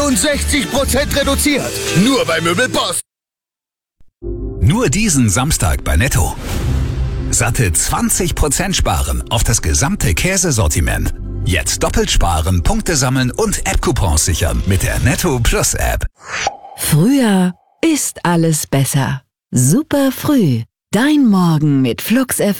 63% reduziert. Nur bei Möbelboss. Nur diesen Samstag bei Netto. Satte 20% sparen auf das gesamte Käsesortiment. Jetzt doppelt sparen, Punkte sammeln und App-Coupons sichern mit der Netto Plus App. Früher ist alles besser. Super früh. Dein Morgen mit Flux FM.